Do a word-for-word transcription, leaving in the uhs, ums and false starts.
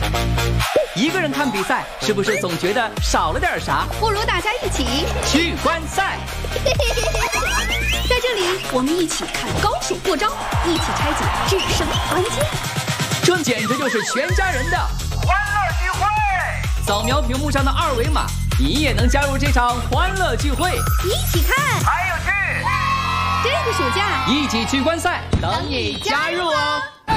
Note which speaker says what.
Speaker 1: 一个人看比赛，是不是总觉得少了点啥？
Speaker 2: 不如大家一起
Speaker 1: 去观赛。
Speaker 2: 在这里，我们一起看高手过招，一起拆解制胜关键。
Speaker 1: 这简直就是全家人的欢乐聚会！扫描屏幕上的二维码，你也能加入这场欢乐聚会，
Speaker 2: 一起看，
Speaker 1: 还有趣。
Speaker 2: 这个暑假
Speaker 1: 一起去观赛，等你加入哦。